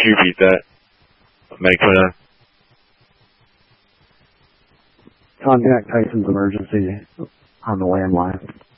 could you repeat that? Medicona? Contact Tyson's emergency on the landline.